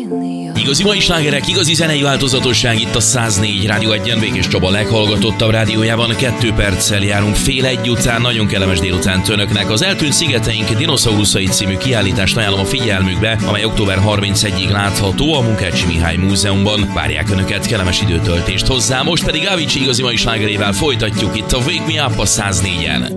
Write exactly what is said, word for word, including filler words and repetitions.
Igazi mai slágerek, igazi zenei változatosság itt a száznégy Rádió Egyen, Békés Csaba leghallgatottabb rádiójában. Kettő perccel járunk fél egy után, nagyon kellemes délután önöknek. Az Eltűnt szigeteink dinoszauruszai című kiállítást ajánlom a figyelmükbe, amely október harmincegyedikéig látható a Munkácsi Mihály Múzeumban. Várják önöket, kellemes időtöltést hozzá, most pedig Avicii igazi mai slágerével folytatjuk itt a Wake Me Up a száznégyen.